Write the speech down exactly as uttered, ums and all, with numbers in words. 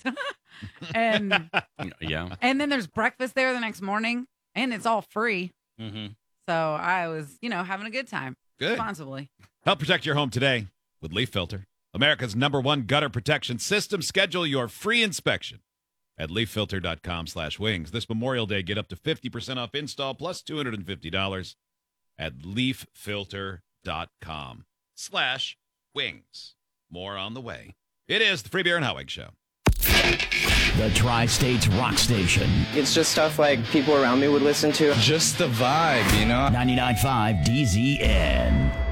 and yeah. and then there's breakfast there the next morning, and it's all free. Mm-hmm. So I was, you know, having a good time. Good. Responsibly. Help protect your home today with Leaf Filter, America's number one gutter protection system. Schedule your free inspection at leaf filter dot com slash wings. This Memorial Day, get up to fifty percent off install plus two hundred fifty dollars at leaf filter dot com slash wings. More on the way. It is the Free Beer and Hot Wings Show. The Tri-States Rock Station. It's just stuff like people around me would listen to. Just the vibe, you know? ninety-nine point five D Z N.